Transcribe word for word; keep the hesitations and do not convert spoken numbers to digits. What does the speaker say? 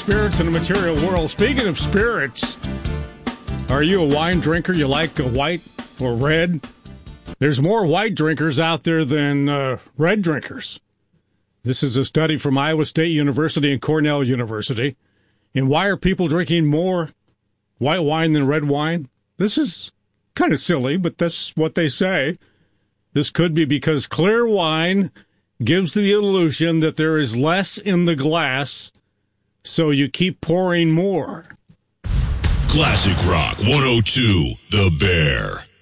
spirits in the material world. Speaking of spirits, are you a wine drinker? You like a white or red? There's more white drinkers out there than uh, red drinkers. This is a study from Iowa State University and Cornell University. And why are people drinking more white wine than red wine? This is kind of silly, but that's what they say. This could be because clear wine gives the illusion that there is less in the glass, so you keep pouring more. Classic Rock one oh two, The Bear.